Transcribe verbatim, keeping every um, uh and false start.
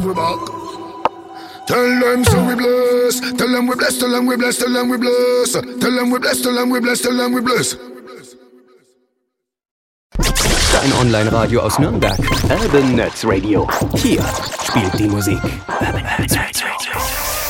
We back. Tell them so we bless. Tell them we bless. Tell them we bless. Tell them we bless. Tell them we bless. Tell them we bless. Tell them we bless. Dein Online-Radio aus Nürnberg. Urban Nerds Radio. Hier spielt die Musik. Urban Nerds Radio.